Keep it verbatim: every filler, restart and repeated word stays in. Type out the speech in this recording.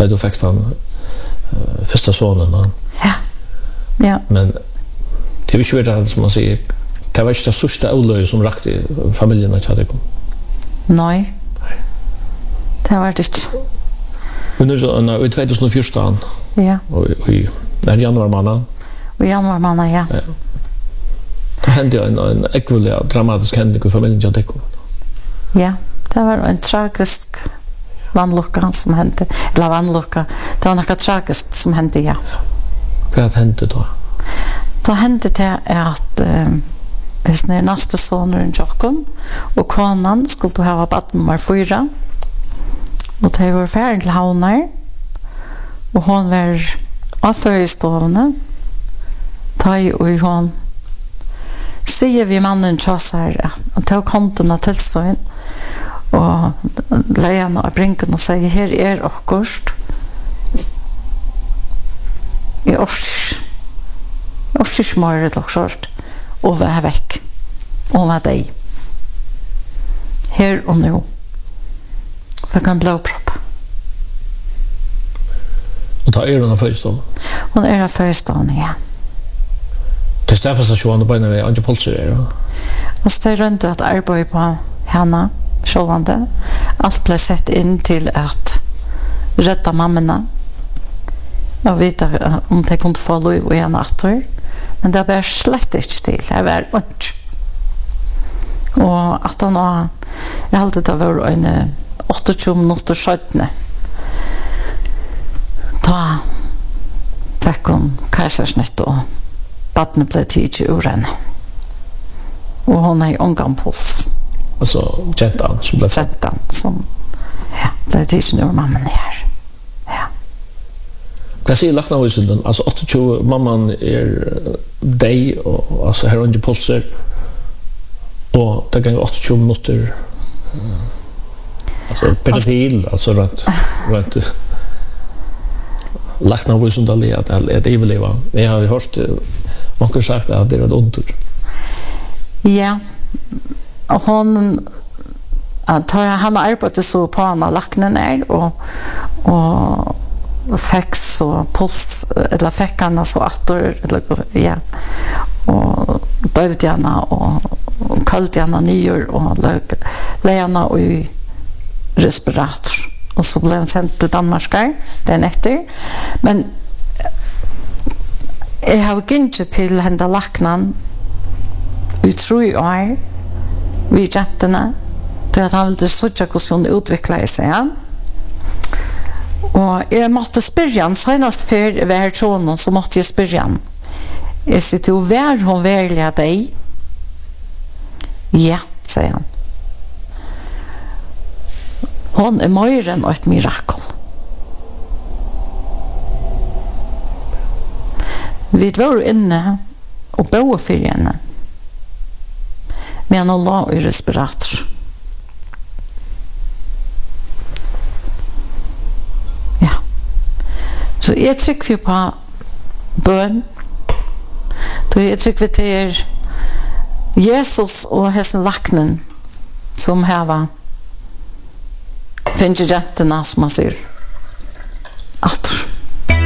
när du fick den uh, första sonen. Ja. Ja. Men det är ju svårt som man säger. Det var inte det största olöj som rakte familjen att hade kom. Nej. Det var det inte. Men nu så i tjugohundrafjorton. Ja. Och i när januari månad. Och januari månad, ja. Ja. Det hände en en ekviliga dramatisk händelse i familjen jag det kom. Ja, det var en tragisk vannlucka som hände. Eller vannlucka. Det var något tragiskt som hände, ja. Vad hände då? Då hände det att hvis när nästa son i Jokkon och konan skulle ha varit nummer fyra. Och det var färdig till havnar. Och hon var avföjstående. Ta i och hon säger vi mannen tjassar att ta kontorna till sig och lejarna av brinken och säger här är och kurst i års årsmåret och sånt och var väck och var dig här och nu för kan blåpropp och ta är den första hon är den första ja. Det Stefan station på en Ange Pulser. Alltså det runt att arbeta på henne självande. Allt blev sett in till att rädda mammorna. Jag vet om det kunde få lov och en attor. Men det var slett inte till. Det var ont. Och att han har jag hade det var en åttiotjugo minuter skötne. Då fick hon kejsarsnitt och badne blev tidigt ur henne. Och hon är omgång puls. Alltså Jentan som blev Jentan som ja, blev tidigt ur mamman här. Ja. Vad säger Lacknavisen? Alltså åttiotjugo mamman är dig och alltså här under pulser. Och det går åttiotjugo minuter. Alltså pedofil alltså rätt rätt Lacknavisen då det är det överleva. Jag har hört man kan sagt att det var ont. Ja. Och hon att han arbetade så på en lacknen är och och fick så puls eller fick han så attor eller ja. Och dövde gärna och kallt gärna nyår och lägga och i respirator. Och så blev han sendt till Danmark den efter. Men jag har inte till hända lacknan i tre år vid jäntorna till att han ville söka hur hon utvecklade sig. Och jag måste spyrja han, senast för vi här tråden så måste jag spyrja han. Jag säger till var hon välja dig? Ja, säger han. Hon är mer än ett mirakel. Vi var inne och bo för henne. Men hon la i respirator. Ja. Så jag trycker vi på bön. Då jag trycker vi till Jesus och hessen lacknen som här var finns jäntorna som man ser att